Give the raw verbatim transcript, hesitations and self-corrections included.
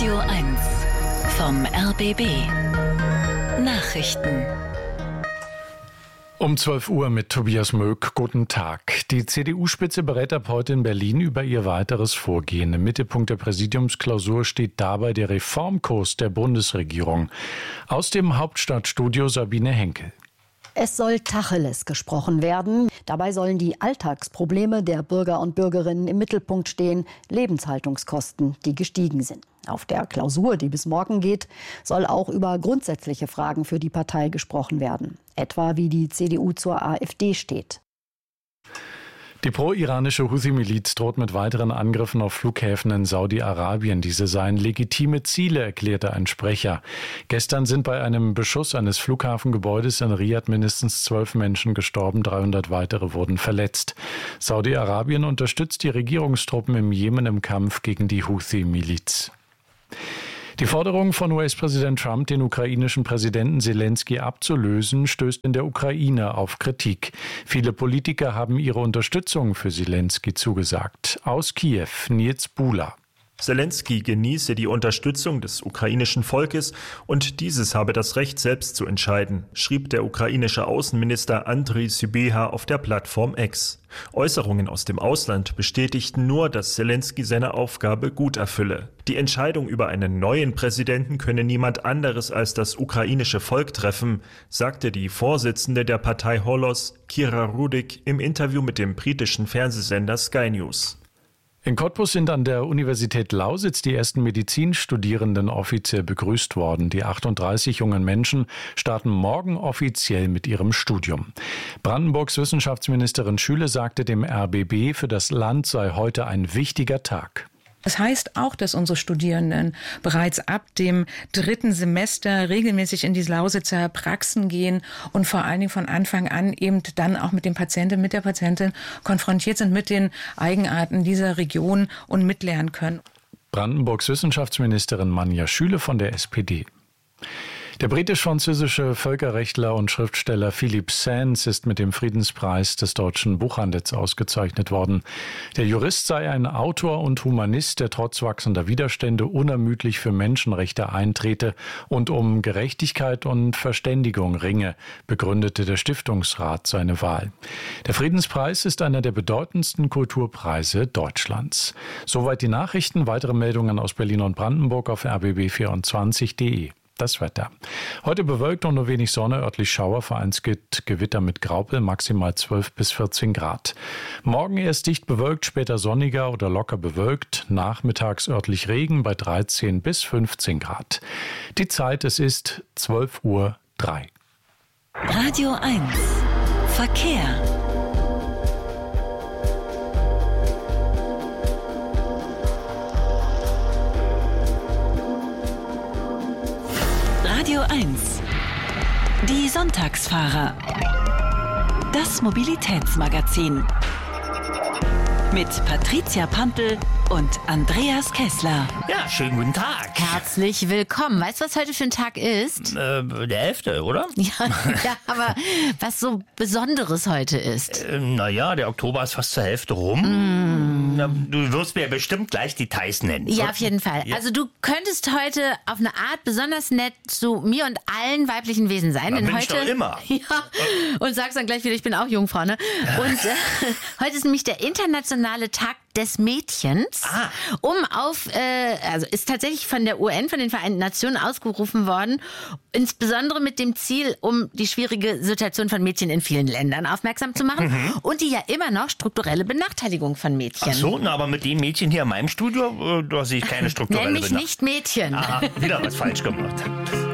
Radio eins vom R B B. Nachrichten. Um zwölf Uhr mit Tobias Möck. Guten Tag. Die C D U-Spitze berät ab heute in Berlin über ihr weiteres Vorgehen. Im Mittelpunkt der Präsidiumsklausur steht dabei der Reformkurs der Bundesregierung. Aus dem Hauptstadtstudio Sabine Henkel. Es soll Tacheles gesprochen werden. Dabei sollen die Alltagsprobleme der Bürger und Bürgerinnen im Mittelpunkt stehen, Lebenshaltungskosten, die gestiegen sind. Auf der Klausur, die bis morgen geht, soll auch über grundsätzliche Fragen für die Partei gesprochen werden. Etwa wie die C D U zur AfD steht. Die pro-iranische Houthi-Miliz droht mit weiteren Angriffen auf Flughäfen in Saudi-Arabien. Diese seien legitime Ziele, erklärte ein Sprecher. Gestern sind bei einem Beschuss eines Flughafengebäudes in Riad mindestens zwölf Menschen gestorben, dreihundert weitere wurden verletzt. Saudi-Arabien unterstützt die Regierungstruppen im Jemen im Kampf gegen die Houthi-Miliz. Die Forderung von U S-Präsident Trump, den ukrainischen Präsidenten Selenskyj abzulösen, stößt in der Ukraine auf Kritik. Viele Politiker haben ihre Unterstützung für Selenskyj zugesagt. Aus Kiew, Nils Bula. Selenskyj genieße die Unterstützung des ukrainischen Volkes und dieses habe das Recht, selbst zu entscheiden, schrieb der ukrainische Außenminister Andriy Sybiha auf der Plattform X. Äußerungen aus dem Ausland bestätigten nur, dass Selenskyj seine Aufgabe gut erfülle. Die Entscheidung über einen neuen Präsidenten könne niemand anderes als das ukrainische Volk treffen, sagte die Vorsitzende der Partei Holos, Kira Rudik, im Interview mit dem britischen Fernsehsender Sky News. In Cottbus sind an der Universität Lausitz die ersten Medizinstudierenden offiziell begrüßt worden. Die achtunddreißig jungen Menschen starten morgen offiziell mit ihrem Studium. Brandenburgs Wissenschaftsministerin Schüle sagte dem R B B, für das Land sei heute ein wichtiger Tag. Das heißt auch, dass unsere Studierenden bereits ab dem dritten Semester regelmäßig in die Lausitzer Praxen gehen und vor allen Dingen von Anfang an eben dann auch mit dem Patienten, mit der Patientin konfrontiert sind mit den Eigenarten dieser Region und mitlernen können. Brandenburgs Wissenschaftsministerin Manja Schüle von der S P D. Der britisch-französische Völkerrechtler und Schriftsteller Philippe Sands ist mit dem Friedenspreis des deutschen Buchhandels ausgezeichnet worden. Der Jurist sei ein Autor und Humanist, der trotz wachsender Widerstände unermüdlich für Menschenrechte eintrete und um Gerechtigkeit und Verständigung ringe, begründete der Stiftungsrat seine Wahl. Der Friedenspreis ist einer der bedeutendsten Kulturpreise Deutschlands. Soweit die Nachrichten. Weitere Meldungen aus Berlin und Brandenburg auf r b b vierundzwanzig punkt de. Das Wetter. Heute bewölkt und nur wenig Sonne, örtlich Schauer, vereinzelt Gewitter mit Graupel, maximal zwölf bis vierzehn Grad. Morgen erst dicht bewölkt, später sonniger oder locker bewölkt, nachmittags örtlich Regen bei dreizehn bis fünfzehn Grad. Die Zeit, es ist zwölf Uhr drei. Radio eins Verkehr. Radio eins. Die Sonntagsfahrer. Das Mobilitätsmagazin. Mit Patricia Pampel und Andreas Kessler. Ja, schönen guten Tag. Herzlich willkommen. Weißt du, was heute für ein Tag ist? Äh, der elfte, oder? Ja, ja, aber was so Besonderes heute ist. Äh, naja, der Oktober ist fast zur Hälfte rum. Mm. Na, du wirst mir bestimmt gleich Details nennen. Ja, auf jeden Fall. Ja. Also du könntest heute auf eine Art besonders nett zu mir und allen weiblichen Wesen sein. Na, denn bin heute, ich doch immer. Ja, und sagst dann gleich wieder, ich bin auch Jungfrau, ne? Und äh, heute ist nämlich der internationale Tag des Mädchens, Ah. um auf, äh, also ist tatsächlich von der U N, von den Vereinten Nationen ausgerufen worden, insbesondere mit dem Ziel, um die schwierige Situation von Mädchen in vielen Ländern aufmerksam zu machen mhm. und die ja immer noch strukturelle Benachteiligung von Mädchen. Ach so, na, aber mit dem Mädchen hier in meinem Studio, äh, da sehe ich keine strukturelle Nenn mich Benach- nicht Mädchen. Aha, wieder was falsch gemacht.